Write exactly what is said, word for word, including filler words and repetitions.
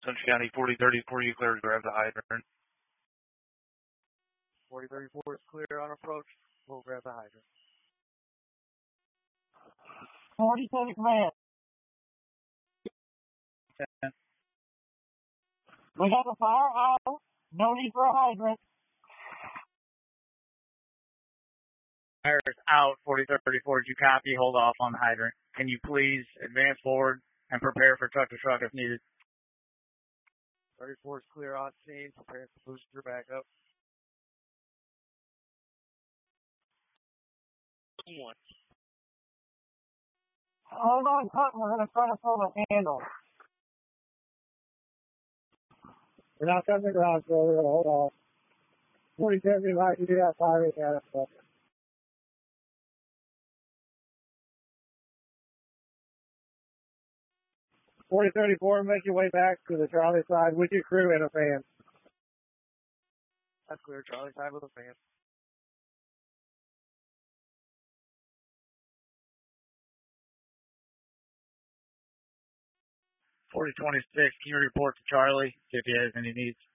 Central County forty thirty-four, you clear to grab the hydrant. forty thirty-four is clear on approach. We'll grab the hydrant. forty thirty command. ten. We got a fire out. No need for a hydrant. Fire's out, forty thirty-four. Did you copy? Hold off on the hydrant. Can you please advance forward and prepare for truck to truck if needed? thirty-four is clear on scene. Prepare for booster backup. One. Hold on, cut. We're going to try to pull the handle. We're not cutting the ground, so we're going to hold off. forty seventy, like you do that fire at us. forty thirty-four, make your way back to the Charlie side with your crew and a fan. That's clear, Charlie side with a fan. forty twenty-six, can you report to Charlie, see if he has any needs?